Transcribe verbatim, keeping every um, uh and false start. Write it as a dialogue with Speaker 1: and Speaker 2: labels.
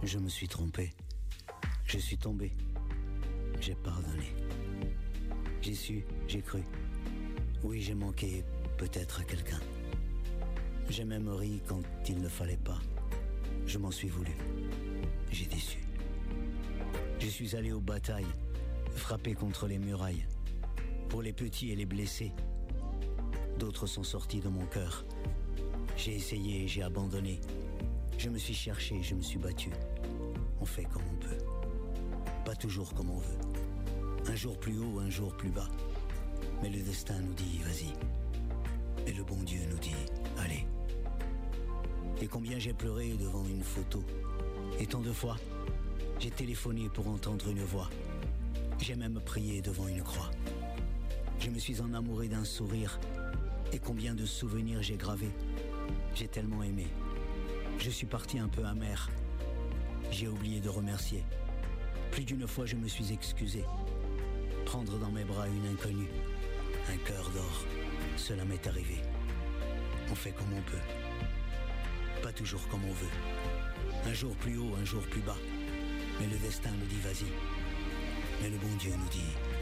Speaker 1: Je me suis trompé. Je suis tombé. J'ai pardonné. J'ai su, j'ai cru. Oui, j'ai manqué peut-être à quelqu'un. J'ai même ri quand il ne fallait pas. Je m'en suis voulu. J'ai déçu. Je suis allé aux batailles, frappé contre les murailles. Pour les petits et les blessés, d'autres sont sortis de mon cœur. J'ai essayé, j'ai abandonné. Je me suis cherché, je me suis battu. On fait comme on peut. Pas toujours comme on veut. Un jour plus haut, un jour plus bas. Mais le destin nous dit, vas-y. Et le bon Dieu nous dit, allez. Et combien j'ai pleuré devant une photo. Et tant de fois, j'ai téléphoné pour entendre une voix. J'ai même prié devant une croix. Je me suis enamouré d'un sourire. Et combien de souvenirs j'ai gravés. J'ai tellement aimé. Je suis parti un peu amer. J'ai oublié de remercier. Plus d'une fois je me suis excusé. Prendre dans mes bras une inconnue, un cœur d'or, cela m'est arrivé. On fait comme on peut, pas toujours comme on veut. Un jour plus haut, un jour plus bas. Mais le destin nous dit vas-y. Mais le bon Dieu nous dit